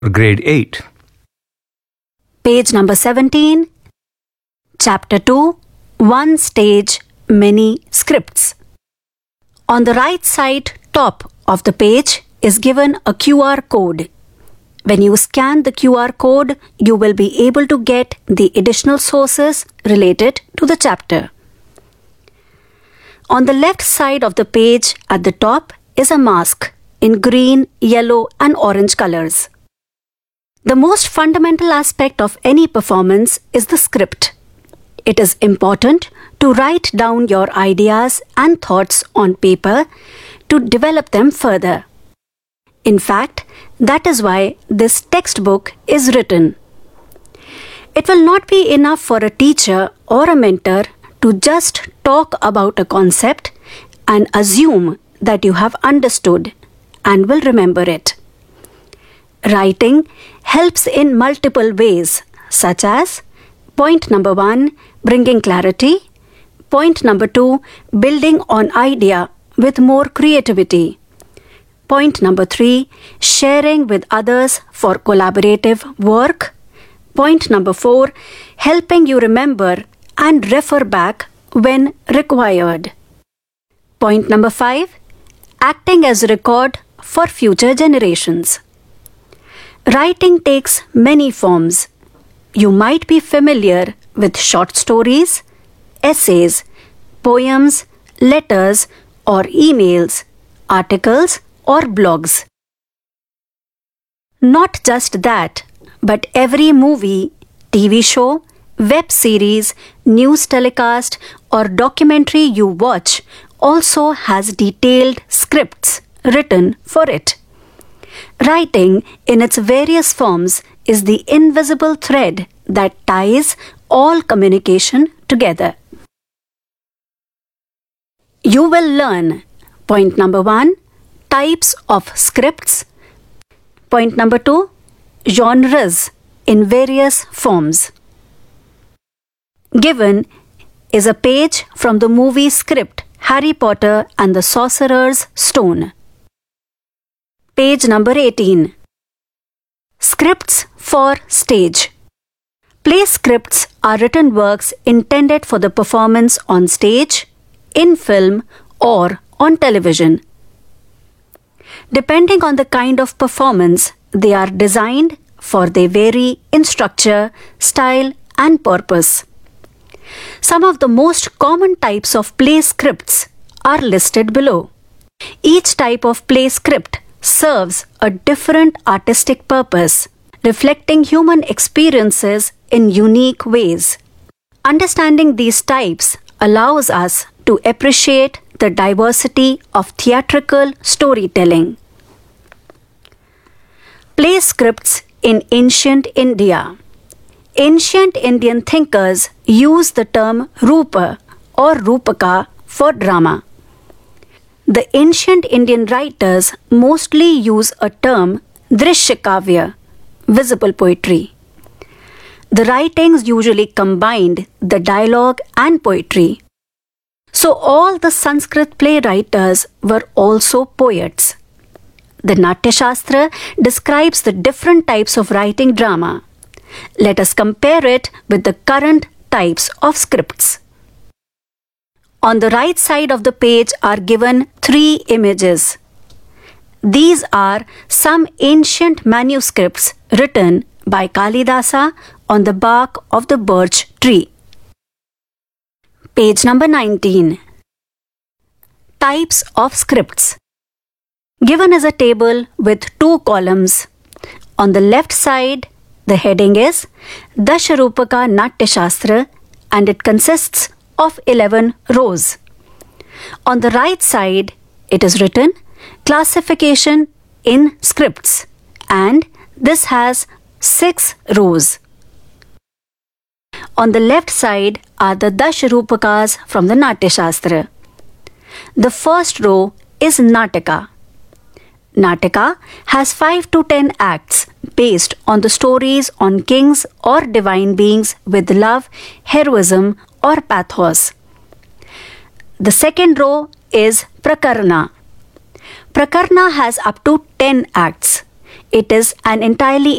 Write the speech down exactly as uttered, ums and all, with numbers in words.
Grade eight. Page number seventeen. Chapter two. One stage, many scripts. On the right side top of the page is given a Q R code. When you scan the Q R code, you will be able to get the additional sources related to the chapter. On the left side of the page at the top is a mask in green, yellow, and orange colors. The most fundamental aspect of any performance is the script. It is important to write down your ideas and thoughts on paper to develop them further. In fact, that is why this textbook is written. It will not be enough for a teacher or a mentor to just talk about a concept and assume that you have understood and will remember it. Writing helps in multiple ways, such as point number one, bringing clarity. Point number two, building on idea with more creativity. Point number three, sharing with others for collaborative work. Point number four, helping you remember and refer back when required. Point number five, acting as a record for future generations. Writing takes many forms. You might be familiar with short stories, essays, poems, letters or emails, articles or blogs. Not just that, but every movie, T V show, web series, news telecast or documentary you watch also has detailed scripts written for it. Writing in its various forms is the invisible thread that ties all communication together. You will learn point number one, types of scripts. Point number two, genres in various forms. Given is a page from the movie script Harry Potter and the Sorcerer's Stone. Page number eighteen. Scripts for stage. Play scripts are written works intended for the performance on stage, in film, or on television. Depending on the kind of performance they are designed for, they vary in structure, style, and purpose. Some of the most common types of play scripts are listed below. Each type of play script serves a different artistic purpose, reflecting human experiences in unique ways. Understanding these types allows us to appreciate the diversity of theatrical storytelling. Play scripts in ancient India. Ancient Indian thinkers used the term Rupa or Rupaka for drama. The ancient Indian writers mostly use a term Drishyakavya, visible poetry. The writings usually combined the dialogue and poetry. So all the Sanskrit playwriters were also poets. The Natya Shastra describes the different types of writing drama. Let us compare it with the current types of scripts. On the right side of the page are given three images. These are some ancient manuscripts written by Kalidasa on the bark of the birch tree. Page number nineteen. Types of scripts. Given is a table with two columns. On the left side, the heading is Dasharupaka Natya Shastra and it consists of eleven rows. On the right side, it is written Classification in Scripts and this has six rows. On the left side are the Dasharupakas from the Natya Shastra. The first row is Nataka. Nataka has five to ten acts based on the stories on kings or divine beings with love, heroism, or pathos. The second row is Prakarna. Prakarna has up to ten acts. It is an entirely